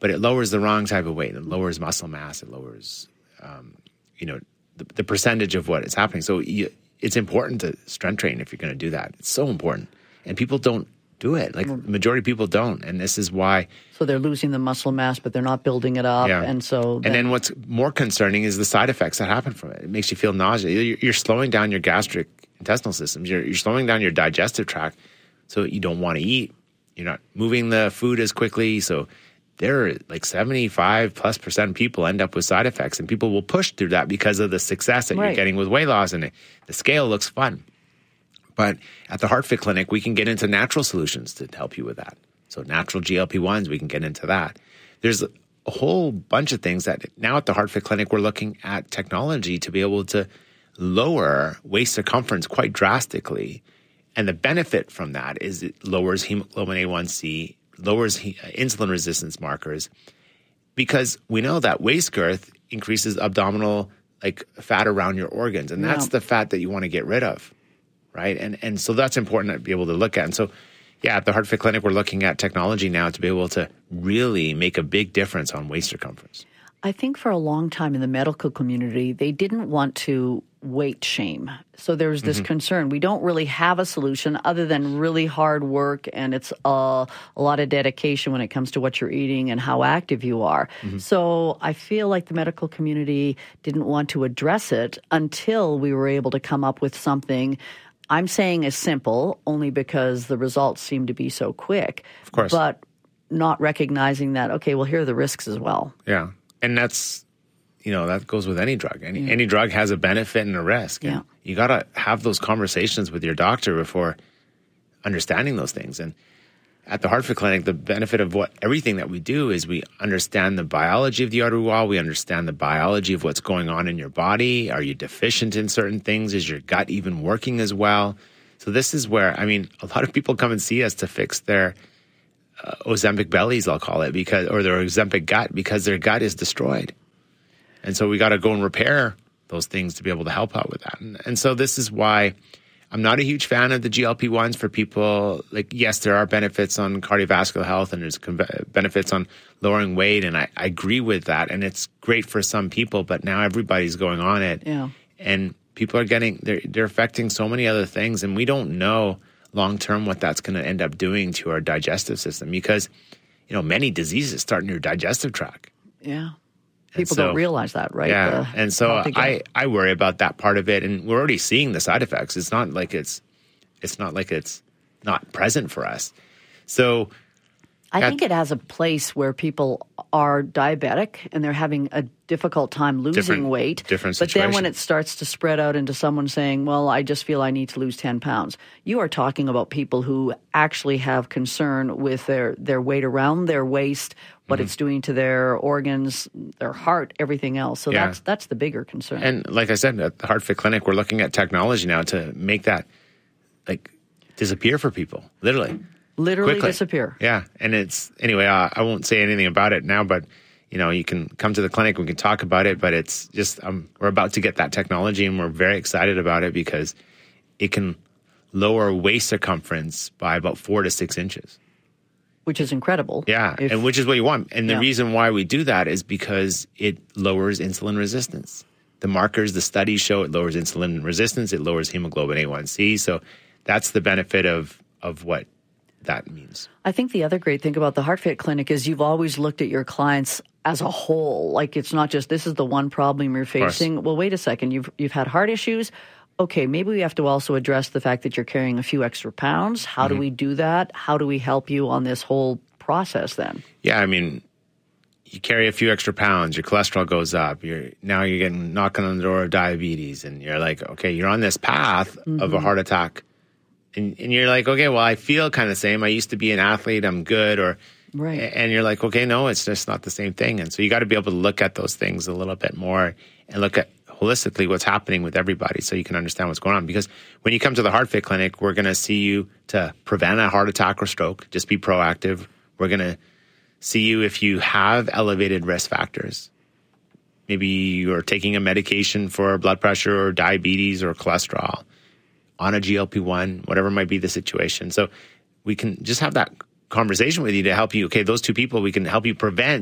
but it lowers the wrong type of weight. It lowers muscle mass. It lowers, the percentage of what is happening. So it's important to strength train if you're going to do that. It's so important. And people don't do it. Like, the majority of people don't. And this is why. So they're losing the muscle mass, but they're not building it up. Yeah. And so. And then what's more concerning is the side effects that happen from it. It makes you feel nausea. You're slowing down your gastric intestinal systems. You're slowing down your digestive tract. So you don't want to eat. You're not moving the food as quickly. So there are like 75+% of people end up with side effects, and people will push through that because of the success that you're getting with weight loss, and the scale looks fun. But at the HeartFit Clinic, we can get into natural solutions to help you with that. So natural GLP-1s, we can get into that. There's a whole bunch of things that now at the HeartFit Clinic, we're looking at technology to be able to lower waist circumference quite drastically. And the benefit from that is it lowers hemoglobin A1C, lowers insulin resistance markers, because we know that waist girth increases abdominal fat around your organs. And that's the fat that you want to get rid of. Right. And so that's important to be able to look at. And so, at the HeartFit Clinic, we're looking at technology now to be able to really make a big difference on waist circumference. I think for a long time in the medical community, they didn't want to weight shame. So there was this concern. We don't really have a solution other than really hard work, and it's a lot of dedication when it comes to what you're eating and how active you are. So I feel like the medical community didn't want to address it until we were able to come up with something. I'm saying as simple only because the results seem to be so quick. Of course. But not recognizing that, okay, well, here are the risks as well. Yeah. And that's, that goes with any drug. Any drug has a benefit and a risk. And you got to have those conversations with your doctor before understanding those things. And at the HeartFit Clinic, the benefit of everything that we do is we understand the biology of the artery wall. We understand the biology of what's going on in your body. Are you deficient in certain things? Is your gut even working as well? So this is where, a lot of people come and see us to fix their Ozempic bellies, I'll call it, or their Ozempic gut, because their gut is destroyed. And so we got to go and repair those things to be able to help out with that. And so this is why I'm not a huge fan of the GLP-1s for people. Yes, there are benefits on cardiovascular health and there's benefits on lowering weight. And I agree with that. And it's great for some people, but now everybody's going on it. Yeah. And people are they're affecting so many other things. And we don't know long-term what that's going to end up doing to our digestive system, because, many diseases start in your digestive tract. Yeah. People don't realize that, right? Yeah. And so I worry about that part of it. And we're already seeing the side effects. It's not like it's not present for us. So I think it has a place where people are diabetic and they're having a difficult time losing weight. Different situation. But then when it starts to spread out into someone saying, well, I just feel I need to lose 10 pounds, you are talking about people who actually have concern with their weight around their waist, what it's doing to their organs, their heart, everything else. So that's the bigger concern. And like I said, at the HeartFit Clinic, we're looking at technology now to make that disappear for people, literally quickly. Disappear. Yeah. And anyway, I won't say anything about it now, but you can come to the clinic, we can talk about it, but it's just, we're about to get that technology and we're very excited about it because it can lower waist circumference by about 4 to 6 inches. Which is incredible. Yeah, and which is what you want. And the reason why we do that is because it lowers insulin resistance. The markers, the studies show it lowers insulin resistance, it lowers hemoglobin A1C. So that's the benefit of what that means. I think the other great thing about the HeartFit Clinic is you've always looked at your clients as a whole. It's not just this is the one problem you're facing. Well, wait a second. You've had heart issues. Okay, maybe we have to also address the fact that you're carrying a few extra pounds. How do we do that? How do we help you on this whole process then? Yeah, you carry a few extra pounds, your cholesterol goes up, you're getting knocking on the door of diabetes, and you're like, okay, you're on this path of a heart attack. And you're like, okay, well, I feel kind of the same. I used to be an athlete, I'm good, and you're like, okay, no, it's just not the same thing. And so you got to be able to look at those things a little bit more and look at holistically what's happening with everybody so you can understand what's going on. Because when you come to the HeartFit Clinic, we're going to see you to prevent a heart attack or stroke. Just be proactive. We're going to see you if you have elevated risk factors. Maybe you're taking a medication for blood pressure or diabetes or cholesterol, on a GLP-1, whatever might be the situation. So we can just have that conversation with you to help you. Okay, those two people, we can help you prevent